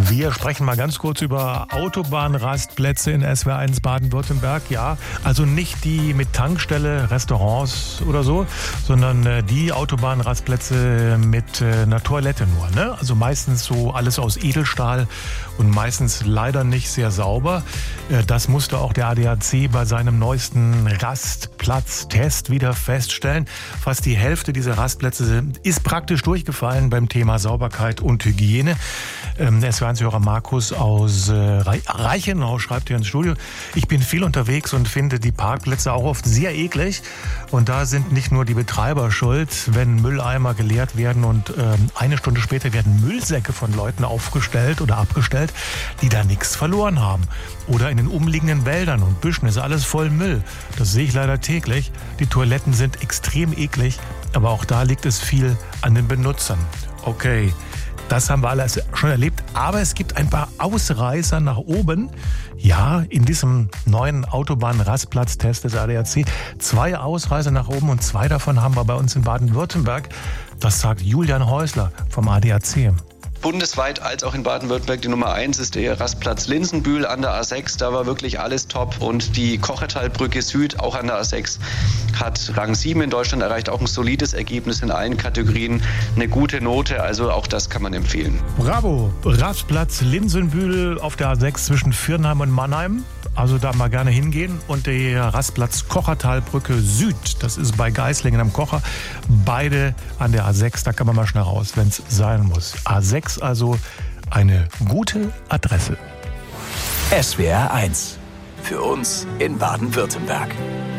Wir sprechen mal ganz kurz über Autobahnrastplätze in SWR1 Baden-Württemberg. Ja, also nicht die mit Tankstelle, Restaurants oder so, sondern die Autobahnrastplätze mit einer Toilette nur. Ne? Also meistens so alles aus Edelstahl und meistens leider nicht sehr sauber. Das musste auch der ADAC bei seinem neuesten Rastplatztest wieder feststellen. Fast die Hälfte dieser Rastplätze ist praktisch durchgefallen beim Thema Sauberkeit und Hygiene. SWR1-Hörer Markus aus Reichenau schreibt hier ins Studio: Ich bin viel unterwegs und finde die Parkplätze auch oft sehr eklig. Und da sind nicht nur die Betreiber schuld, wenn Mülleimer geleert werden und eine Stunde später werden Müllsäcke von Leuten aufgestellt oder abgestellt, die da nichts verloren haben. Oder in den umliegenden Wäldern und Büschen ist alles voll Müll. Das sehe ich leider täglich. Die Toiletten sind extrem eklig, aber auch da liegt es viel an den Benutzern. Okay. Das haben wir alles schon erlebt, aber es gibt ein paar Ausreißer nach oben. Ja, in diesem neuen Autobahnrastplatztest des ADAC 2 Ausreißer nach oben und 2 davon haben wir bei uns in Baden-Württemberg. Das sagt Julian Häusler vom ADAC. Bundesweit als auch in Baden-Württemberg die Nummer 1 ist der Rastplatz Linsenbühl an der A6. Da war wirklich alles top. Und die Kochertalbrücke Süd, auch an der A6, hat Rang 7 in Deutschland erreicht. Auch ein solides Ergebnis in allen Kategorien. Eine gute Note, also auch das kann man empfehlen. Bravo! Rastplatz Linsenbühl auf der A6 zwischen Viernheim und Mannheim. Also da mal gerne hingehen. Und der Rastplatz Kochertalbrücke Süd, das ist bei Geislingen am Kocher. Beide an der A6, da kann man mal schnell raus, wenn es sein muss. A6 also eine gute Adresse. SWR1. Für uns in Baden-Württemberg.